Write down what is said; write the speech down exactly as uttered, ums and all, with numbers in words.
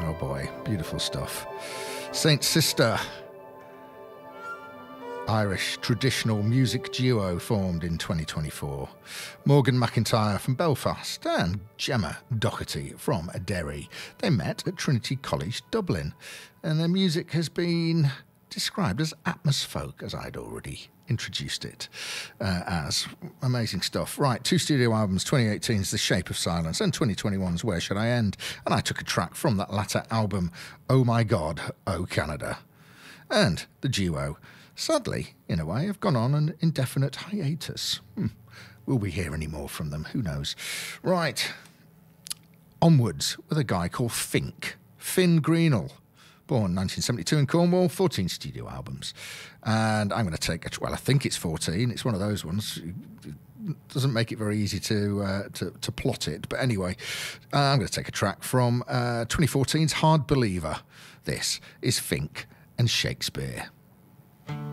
oh boy, beautiful stuff. Saint Sister, Irish traditional music duo formed in twenty twenty-four. Morgan McIntyre from Belfast and Gemma Doherty from Derry. They met at Trinity College, Dublin, and their music has been described as atmosfolk, as I'd already introduced it uh, as. Amazing stuff. Right, two studio albums, twenty eighteen's The Shape of Silence and twenty twenty-one's Where Should I End? And I took a track from that latter album, Oh My God, Oh Canada. And the duo, sadly, in a way, have gone on an indefinite hiatus. Hmm. Will we hear any more from them? Who knows? Right. Onwards with a guy called Fink. Finn Greenall. Born nineteen seventy-two in Cornwall, fourteen studio albums. And I'm going to take, a, well, I think it's fourteen. It's one of those ones. It doesn't make it very easy to uh, to, to plot it. But anyway, uh, I'm going to take a track from uh, twenty fourteen's Hard Believer. This is Fink and Shakespeare.